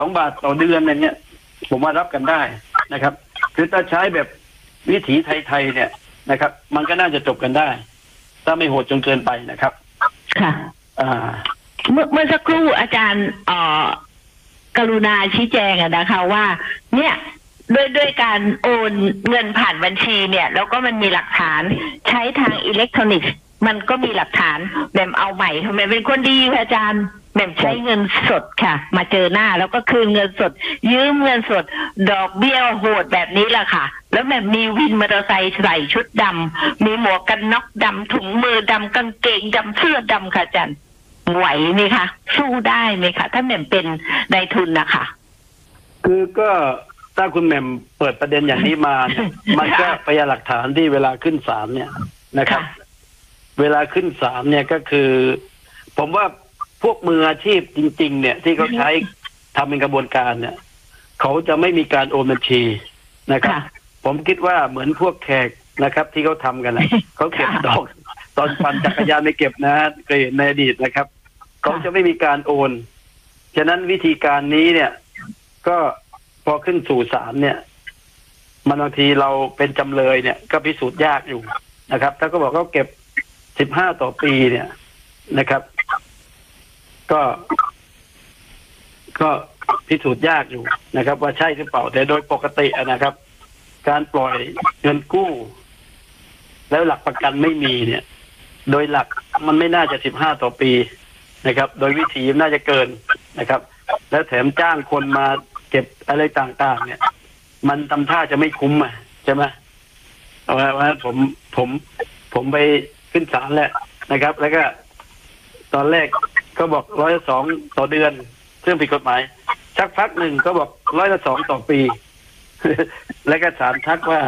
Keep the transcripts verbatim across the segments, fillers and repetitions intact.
สองบาทต่อเดือนอะไรเงี้ยผมว่ารับกันได้นะครับคือถ้าใช้แบบวิถีไทยๆเนี่ยนะครับมันก็น่าจะจบกันได้ถ้าไม่โหดจนเกินไปนะครับค่ะอ่าเมื่อเมื่อสักครู่อาจารย์เอ่อกรุณาชี้แจงอะนะคะว่าเนี่ยด้วยด้วยการโอนเงินผ่านบัญชีเนี่ยแล้วก็มันมีหลักฐานใช้ทางอิเล็กทรอนิกส์มันก็มีหลักฐานแหม่มเอาใหม่ทำไมเป็นคนดีอาจารย์แหม่มใช้เงินสดค่ะมาเจอหน้าแล้วก็คืนเงินสดยืมเงินสดดอกเบี้ยโหดแบบนี้แหละค่ะแล้วแหม่มมีวินมอเตอร์ไซค์ใส่ชุดดำมีหมวกกันน็อกดำถุงมือดำกางเกงดำเสื้อดำค่ะอาจารย์ไหวไหมคะสู้ได้ไหมคะถ้าแหม่มเป็นนายทุนนะคะคือก็ถ้าคุณแหม่มเปิดประเด็นอย่างนี้มาเนี่ยมันก็พยานหลักฐานที่เวลาขึ้นศาลเนี่ยนะครับเวลาขึ้นศาลเนี่ยก็คือผมว่าพวกมืออาชีพจริงๆเนี่ยที่เขาใช้ทำเป็นกระบวนการเนี่ยเขาจะไม่มีการโอนบัญชีนะครับผมคิดว่าเหมือนพวกแขกนะครับที่เขาทำกันนะเขาเก็บดอกตอนปั่นจักรยานไม่เก็บนะเคยเห็นในอดีตนะครับเขาจะไม่มีการโอนฉะนั้นวิธีการนี้เนี่ยก็พอขึ้นสู่ศาลเนี่ยมันบางทีเราเป็นจำเลยเนี่ยก็พิสูจน์ยากอยู่นะครับถ้าก็บอกเขาเก็บสิบห้าต่อปีเนี่ยนะครับก็ก็พิสูจน์ยากอยู่นะครับว่าใช่หรือเปล่าแต่โดยปกตินะครับการปล่อยเงินกู้แล้วหลักประกันไม่มีเนี่ยโดยหลักมันไม่น่าจะสิบห้าต่อปีนะครับโดยวิธีน่าจะเกินนะครับแล้วแถมจ้างคนมาเก็บอะไรต่างๆเนี่ยมันทำท่าจะไม่คุ้มอ่ะใช่ไหมเอาว่าผมผมผมไปขึ้นศาลแล้วนะครับแล้วก็ตอนแรกก็บอกร้อยละสองต่อเดือนซึ่งผิดกฎหมายสักพักหนึ่งก็บอกร้อยละสองต่อปี แล้วก็ศาลทักว่า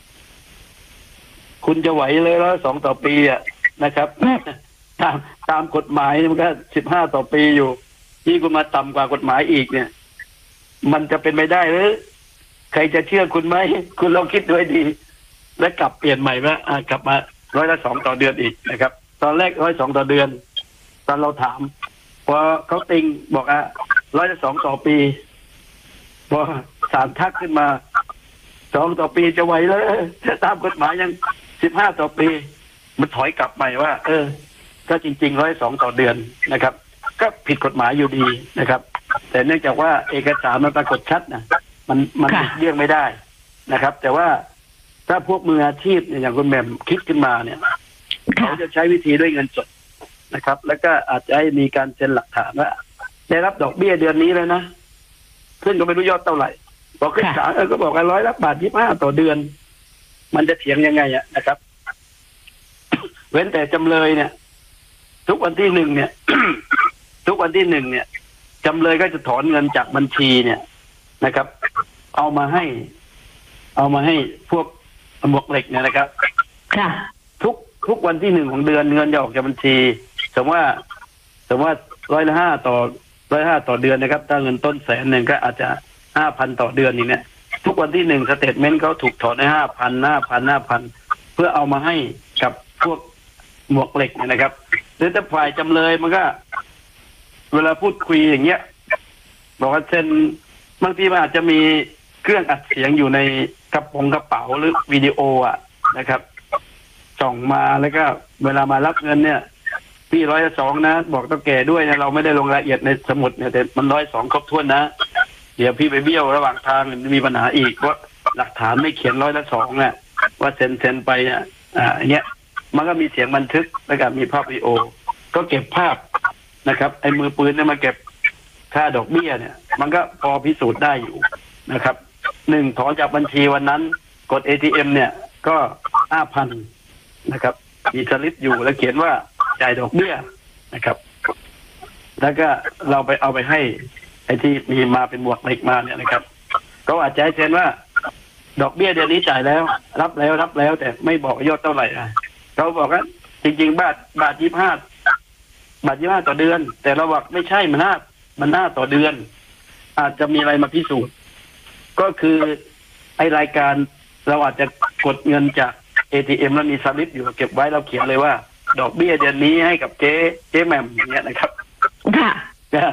คุณจะไหวเลยร้อยละสองต่อปีอ่ะนะครับ ตามตามกฎหมายมันก็สิบห้าต่อปีอยู่นี่คุณมาต่ำกว่ากฎหมายอีกเนี่ยมันจะเป็นไปได้หรือใครจะเชื่อคุณไหมคุณลองคิดด้วยดีแล้วกลับเปลี่ยนใหม่ว่ากลับมาร้อยละสองต่อเดือนอีกนะครับตอนแรกร้อยสองต่อเดือนตอนเราถามพอเขาติงบอกอ่ะร้อยละสองต่อปีพอศาลทักขึ้นมาสองต่อปีจะไหวเลยถ้าตามกฎหมายยังสิบห้าต่อปีมันถอยกลับใหม่ว่าเออก็จริงๆร้อยสองต่อเดือนนะครับก็ผิดกฎหมายอยู่ดีนะครับแต่เนื่องจากว่าเอกสารมันปรากฏชัดนะมันมันเลี่ยงไม่ได้นะครับแต่ว่าถ้าพวกมืออาชีพอย่างคุณแหม่มคิดขึ้นมาเนี่ยเขาจะใช้วิธีด้วยเงินสดนะครับแล้วก็อาจจะให้มีการเซ็นหลักฐานว่าได้รับดอกเบี้ยเดือนนี้เลยนะขึ้นก็ไม่รู้ยอดเท่าไหร่พอขึ้นศาลเออก็บอกว่าร้อยละบาทยี่สิบห้าต่อเดือนมันจะเถียงยังไงอ่ะนะครับ เว้นแต่จำเลยเนี่ยทุกวันที่หนึ่งเนี่ย ทุกวันที่หนึ่งเนี่ยจำเลยก็จะถอนเงินจากบัญชีเนี่ยนะครับเอามาให้เอามาให้พวกหมวกเหล็กเนี่ยนะครับค่ะทุกทุกวันที่หนึ่งของเดือนเงินจะออกจากบัญชีสมมติว่าสมมติว่าร้อยละห้าต่อร้อยห้าต่อเดือนนะครับถ้าเงินต้นแสนหนึ่งก็อาจจะห้าพันต่อเดือนนี่เนี่ยทุกวันที่หนึ่งสเตทเมนต์เขาถูกถอนได้ห้าพันห้าพันห้าพันเพื่อเอามาให้กับพวกหมวกเหล็กเนี่ยนะครับหรือถ้าฝ่ายจำเลยมันก็เวลาพูดคุยอย่างเงี้ยบอกว่าเซ็นบางทีมันอาจจะมีเครื่องอัดเสียงอยู่ในกระโปรงกระเป๋าหรือวิดีโออ่ะนะครับส่งมาแล้วก็เวลามารับเงินเนี่ยพี่ร้อยสองนะบอกต้องแก่ด้วยนะเราไม่ได้ลงรายละเอียดในสมุดเนี่ยแต่มันร้อยสองครบถ้วนนะเดี๋ยวพี่ไปเบี้ยวระหว่างทางมีปัญหาอีกว่าหลักฐานไม่เขียนร้อยละสองเนี่ยว่าเซ็นเซ็นไปเนี่ยอ่าอย่างเงี้ยมันก็มีเสียงบันทึกแล้วก็มีภาพวิดีโอก็เก็บภาพนะครับไอ้มือปืนเนี่ยมาเก็บค่าดอกเบี้ยเนี่ยมันก็พอพิสูจน์ได้อยู่นะครับหนึ่งถอนจากบัญชีวันนั้นกด เอ ที เอ็ม เนี่ยก็ห้าพันนะครับมีสลิปอยู่แล้วเขียนว่าจ่ายดอกเบี้ยนะครับแล้วก็เราไปเอาไปให้ไอ้ที่มีมาเป็นหมวกเหล็กมาเนี่ยนะครับก็อาจจะให้เซ็นว่าดอกเบี้ยเดือนนี้จ่ายแล้วรับแล้วรับแล้วแต่ไม่บอกยอดเท่าไหร่อ่ะเขาบอกว่าจริงๆบาทบาทยี่สิบห้าบาทยี่สิบห้าต่อเดือนแต่เราบอกไม่ใช่มันห้ามันห้าต่อเดือนอาจจะมีอะไรมาพิสูจน์ก็คือไอรายการเราอาจจะกดเงินจาก เอ ที เอ็ม แล้วมีสลิปอยู่เก็บไว้เราเขียนเลยว่าดอกเบี้ยเดือนนี้ให้กับเจ๊เจ๊แหม่มอย่างเงี้ยนะครับค่ะ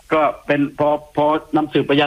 ก็เป็นพอพอนำสืบพยาน